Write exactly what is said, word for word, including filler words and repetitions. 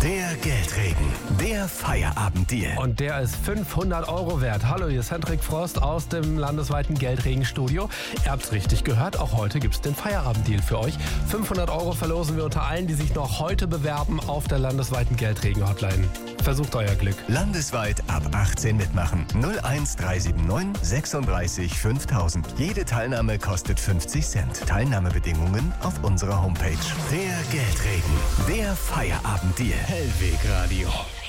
Der Geldregen. Der Feierabenddeal. Und der ist fünfhundert Euro wert. Hallo, hier ist Hendrik Frost aus dem landesweiten Geldregenstudio. Ihr habt's richtig gehört, auch heute gibt's den Feierabenddeal für euch. fünfhundert Euro verlosen wir unter allen, die sich noch heute bewerben auf der landesweiten Geldregen-Hotline. Versucht euer Glück. Landesweit ab achtzehn mitmachen. null eins drei sieben neun sechsunddreißig fünftausend. Jede Teilnahme kostet fünfzig Cent. Teilnahmebedingungen auf unserer Homepage. Der Geldregen. Der Feierabenddeal. Hellweg Radio.